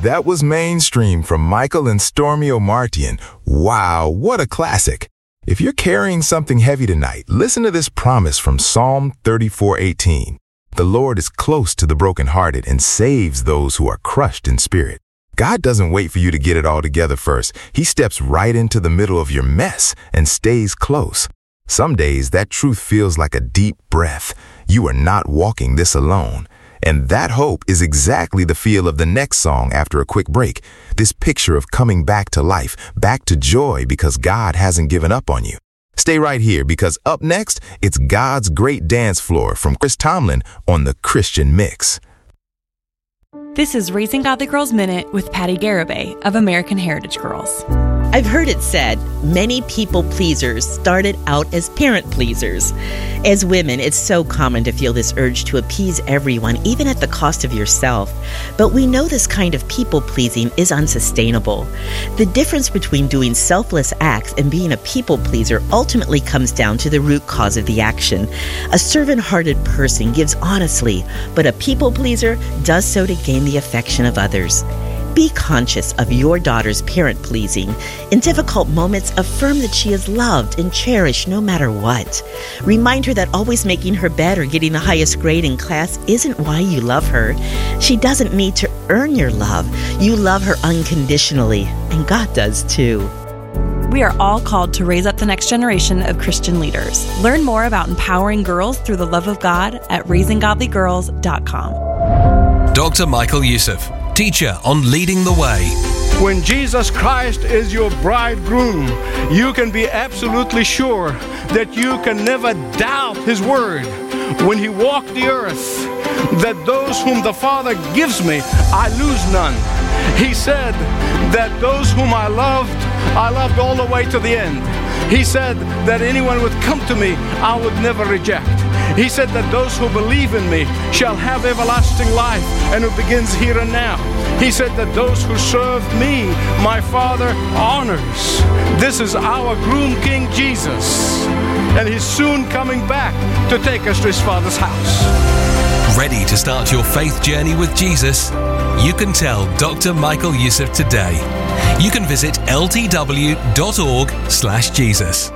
That was Mainstream from Michael and Stormy Omartian. Wow, what a classic. If you're carrying something heavy tonight, listen to this promise from Psalm 34:18. The Lord is close to the brokenhearted and saves those who are crushed in spirit. God doesn't wait for you to get it all together first. He steps right into the middle of your mess and stays close. Some days that truth feels like a deep breath. You are not walking this alone. And that hope is exactly the feel of the next song after a quick break. This picture of coming back to life, back to joy because God hasn't given up on you. Stay right here because up next, it's God's Great Dance Floor from Chris Tomlin on the Christian Mix. This is Raising Godly Girls Minute with Patty Garibay of American Heritage Girls. I've heard it said, many people pleasers started out as parent pleasers. As women, it's so common to feel this urge to appease everyone, even at the cost of yourself. But we know this kind of people pleasing is unsustainable. The difference between doing selfless acts and being a people pleaser ultimately comes down to the root cause of the action. A servant-hearted person gives honestly, but a people pleaser does so to gain the affection of others. Be conscious of your daughter's parent-pleasing. In difficult moments, affirm that she is loved and cherished no matter what. Remind her that always making her bed or getting the highest grade in class isn't why you love her. She doesn't need to earn your love. You love her unconditionally, and God does too. We are all called to raise up the next generation of Christian leaders. Learn more about empowering girls through the love of God at raisinggodlygirls.com. Dr. Michael Youssef, teacher on Leading the Way. When Jesus Christ is your bridegroom, you can be absolutely sure that you can never doubt His word. When He walked the earth, that those whom the Father gives me, I lose none. He said that those whom I loved all the way to the end. He said that anyone would come to me, I would never reject. He said that those who believe in me shall have everlasting life, and it begins here and now. He said that those who serve me, my Father honors. This is our groom King Jesus, and He's soon coming back to take us to His Father's house. Ready to start your faith journey with Jesus? You can tell Dr. Michael Youssef today. You can visit ltw.org/Jesus.